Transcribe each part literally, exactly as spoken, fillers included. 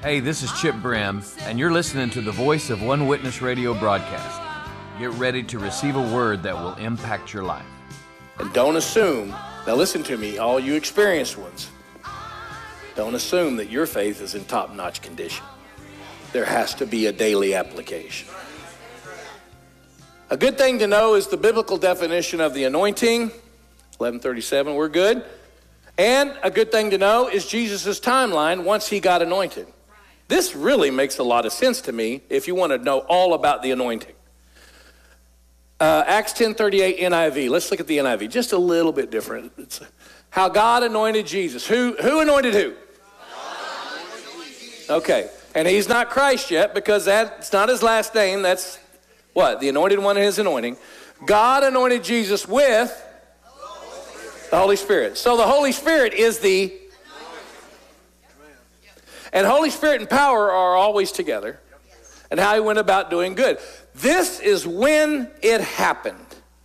Hey, this is Chip Brim, and you're listening to the Voice of One Witness radio broadcast. Get ready to receive a word that will impact your life. And don't assume, now listen to me, all you experienced ones, don't assume that your faith is in top-notch condition. There has to be a daily application. A good thing to know is the biblical definition of the anointing, eleven thirty-seven, we're good. And a good thing to know is Jesus' timeline once he got anointed. This really makes a lot of sense to me if you want to know all about the anointing. Uh, Acts ten thirty-eight N I V. Let's look at the N I V. Just a little bit different. It's how God anointed Jesus. Who, who anointed who? Okay. And he's not Christ yet because that's not his last name. That's what? The anointed one and his anointing. God anointed Jesus with the Holy Spirit. So the Holy Spirit is the... And Holy Spirit and power are always together. And how he went about doing good. This is when it happened.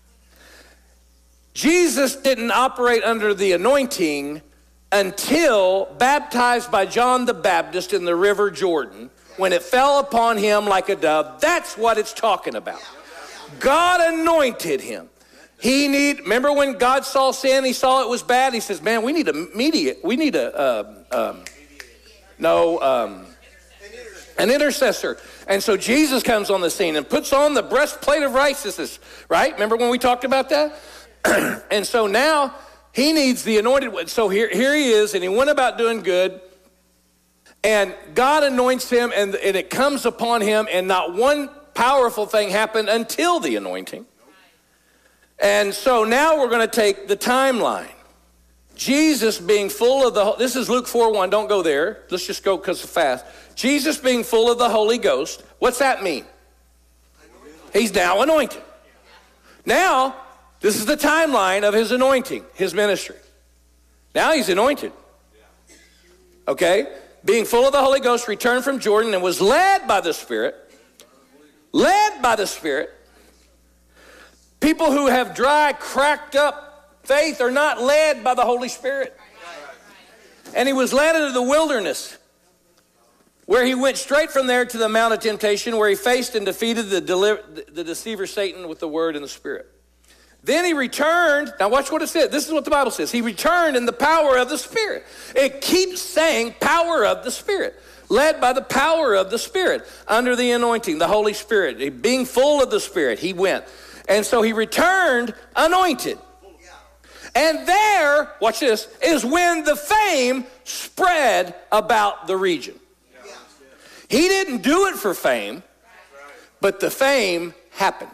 Jesus didn't operate under the anointing until baptized by John the Baptist in the river Jordan, when it fell upon him like a dove. That's what it's talking about. God anointed him. He need. Remember when God saw sin, he saw it was bad. He says, "Man, we need a mediate. We need a um, um, no um, an intercessor." And so Jesus comes on the scene and puts on the breastplate of righteousness. Right? Remember when we talked about that? And so now he needs the anointed one. So here, here he is, and he went about doing good. And God anoints him, and, and it comes upon him, and not one powerful thing happened until the anointing. And so now we're going to take the timeline. Jesus being full of the, this is Luke four one, don't go there. Let's just go because it's fast. Jesus being full of the Holy Ghost, what's that mean? He's now anointed. Now, this is the timeline of his anointing, his ministry. Now he's anointed. Okay? Being full of the Holy Ghost, returned from Jordan and was led by the Spirit. Led by the Spirit. People who have dry, cracked up faith are not led by the Holy Spirit. And he was led into the wilderness, where he went straight from there to the Mount of Temptation, where he faced and defeated the, deliver, the deceiver Satan with the word and the Spirit. Then he returned. Now watch what it says. This is what the Bible says. He returned in the power of the Spirit. It keeps saying power of the Spirit. Led by the power of the Spirit. Under the anointing, the Holy Spirit. Being full of the Spirit, he went. And so he returned anointed. And there, watch this, is when the fame spread about the region. He didn't do it for fame, but the fame happened.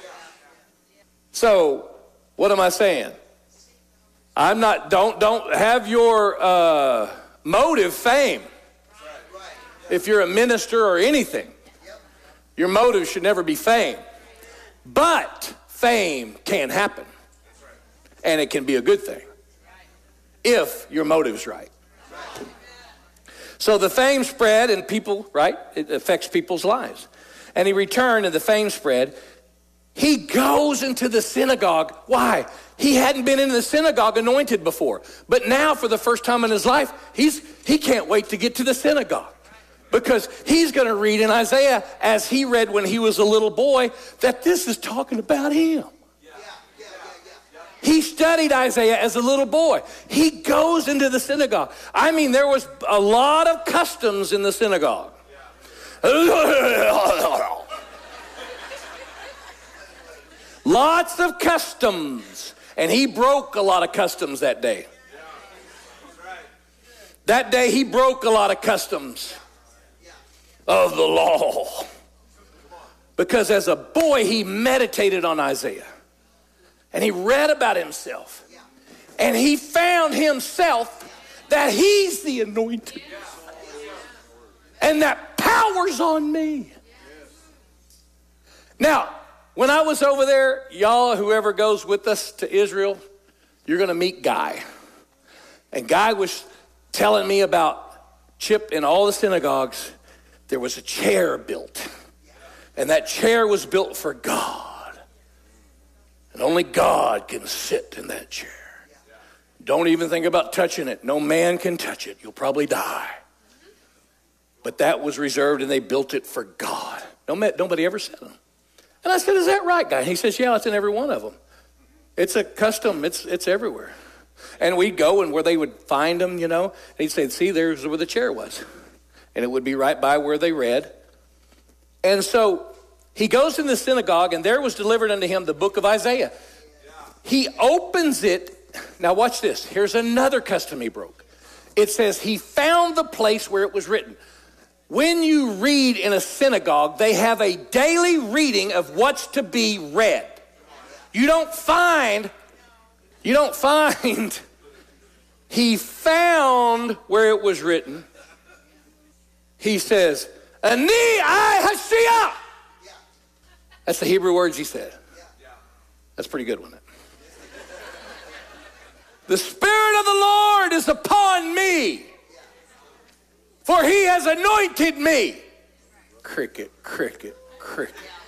So, what am I saying? I'm not, don't, don't have your uh, motive fame. If you're a minister or anything, your motive should never be fame. But fame can happen. And it can be a good thing. If your motive's right. So the fame spread and people, right? It affects people's lives. And he returned and the fame spread. He goes into the synagogue. Why? He hadn't been in the synagogue anointed before. But now for the first time in his life, he's he can't wait to get to the synagogue. Because he's going to read in Isaiah, as he read when he was a little boy, that this is talking about him. He studied Isaiah as a little boy. He goes into the synagogue. I mean, there was a lot of customs in the synagogue. Lots of customs. And he broke a lot of customs that day. That day he broke a lot of customs of the law. Because as a boy he meditated on Isaiah. And he read about himself. And he found himself that he's the anointed. And that power's on me. Now, when I was over there, y'all, whoever goes with us to Israel, you're going to meet Guy. And Guy was telling me about Chip in all the synagogues. There was a chair built. And that chair was built for God. And only God can sit in that chair. Don't even think about touching it. No man can touch it. You'll probably die. But that was reserved, and they built it for God. Nobody ever said them. And I said, is that right, guy? And he says, yeah, it's in every one of them. It's a custom. It's it's everywhere. And we'd go, and where they would find them, you know, and he'd say, see, there's where the chair was. And it would be right by where they read. And so he goes in the synagogue, and there was delivered unto him the book of Isaiah. He opens it. Now watch this. Here's another custom he broke. It says he found the place where it was written. When you read in a synagogue, they have a daily reading of what's to be read. You don't find, you don't find, he found where it was written. He says, Ani I Hashia. That's the Hebrew words he said. That's pretty good, wasn't it? The Spirit of the Lord is upon me, for he has anointed me. Cricket, cricket, cricket.